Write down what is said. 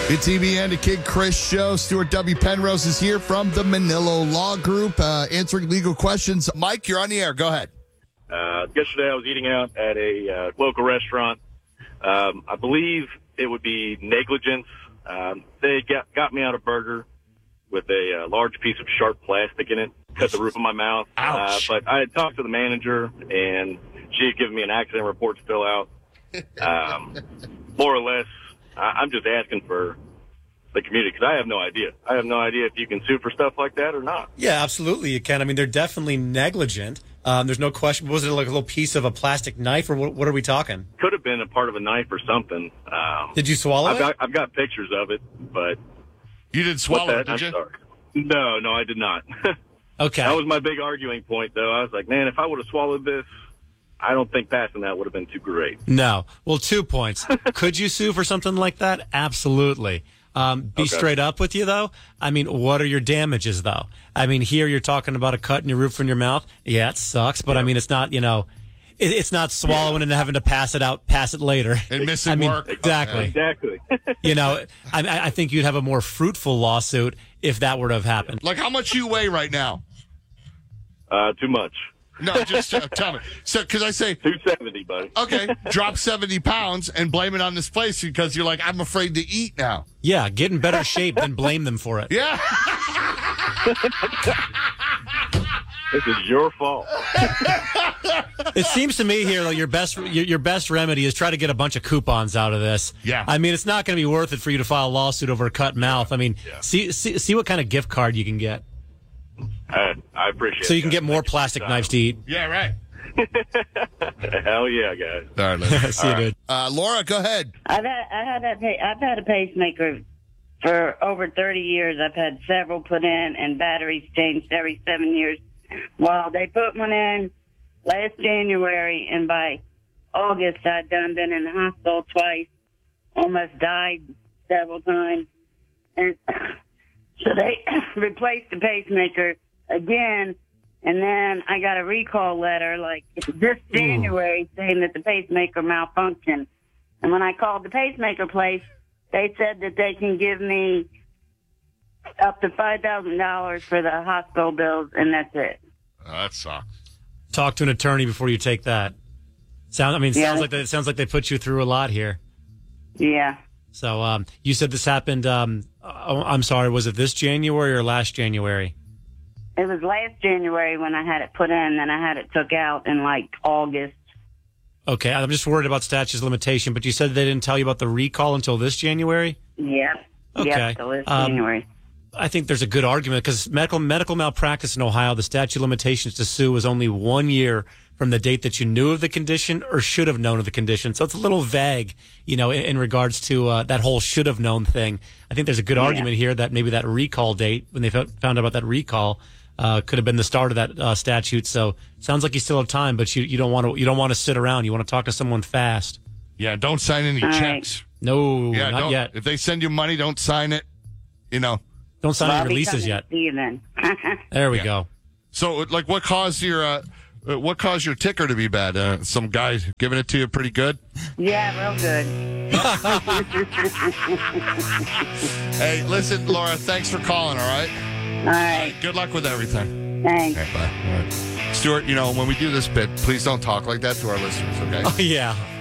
It's EBN to Kid Chris show. Stuart W. Penrose is here from the Manilo Law Group, answering legal questions. Mike, you're on the air. Go ahead. Yesterday I was eating out at a local restaurant. I believe it would be negligence. They got me out a burger with a large piece of sharp plastic in it, cut the roof of my mouth. Ouch. But I had talked to the manager, and she had given me an accident report to fill out. More or less, I'm just asking for the community because I have no idea. I have no idea if you can sue for stuff like that or not. Yeah, absolutely you can. I mean, they're definitely negligent. There's no question. Was it like a little piece of a plastic knife, or what are we talking? Could have been a part of a knife or something. Did you swallow it? I've got pictures of it, but... You didn't swallow it, did you? Sorry. No, I did not. Okay. That was my big arguing point, though. I was like, man, if I would have swallowed this, I don't think passing that would have been too great. No. Well, 2 points. Could you sue for something like that? Absolutely. Be straight up with you, though. I mean, what are your damages, though? I mean, here you're talking about a cut in your roof in your mouth. Yeah, it sucks, but I mean, it's not, it's not swallowing and having to pass it later. And missing work. Exactly. Exactly. I think you'd have a more fruitful lawsuit if that were to have happened. Like, how much you weigh right now? Too much. No, just tell me. So, because I say 270, buddy. Okay, drop 70 pounds and blame it on this place because you're like, I'm afraid to eat now. Yeah, get in better shape than blame them for it. Yeah. This is your fault. It seems to me here like your best remedy is try to get a bunch of coupons out of this. Yeah. I mean, it's not going to be worth it for you to file a lawsuit over a cut mouth. I mean, see what kind of gift card you can get. I appreciate it. So you can get more plastic knives to eat. Yeah, right. Hell yeah, guys. All right, See you, dude. Laura, go ahead. I've had a pacemaker for over 30 years. I've had several put in and batteries changed every 7 years. Well, they put one in last January, and by August I'd been in the hospital twice, almost died several times. And so they replaced the pacemaker again, and then I got a recall letter like this January saying that the pacemaker malfunctioned. And when I called the pacemaker place, they said that they can give me up to $5,000 for the hospital bills, and that's it. That sucks. Talk to an attorney before you take that. Sounds like they put you through a lot here. Yeah. So you said this happened. I'm sorry. Was it this January or last January? It was last January when I had it put in, and I had it took out in like August. Okay, I'm just worried about statute of limitation, but you said they didn't tell you about the recall until this January? Yep. Okay. Yep, till this January. I think there's a good argument because medical malpractice in Ohio, the statute of limitations to sue is only 1 year from the date that you knew of the condition or should have known of the condition. So it's a little vague, in regards to that whole should have known thing. I think there's a good argument here that maybe that recall date, when they found out about that recall, could have been the start of that statute. So sounds like you still have time, but you don't want to sit around. You want to talk to someone fast. Yeah, don't sign any checks. No, not yet. If they send you money, don't sign it. Don't sign any releases yet. See you then. There we go. So, like, what caused your ticker to be bad? Some guy giving it to you pretty good? Yeah, real good. Hey, listen, Laura, thanks for calling, all right? All right. Good luck with everything. Thanks. Okay, bye. All right. Stuart, when we do this bit, please don't talk like that to our listeners, okay? Oh, yeah.